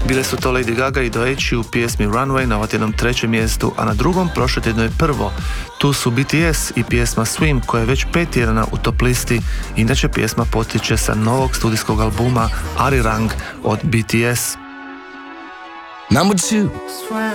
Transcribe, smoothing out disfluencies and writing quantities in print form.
Bile su to Lady Gaga i Doechii u pjesmi Runway na ovotjednom 3. mjestu, a na drugom prošle tjedno je prvo. Tu su BTS i pjesma Swim koja je već 5 tjedana u top listi. Inače pjesma potiče sa novog studijskog albuma Arirang od BTS. Number 2.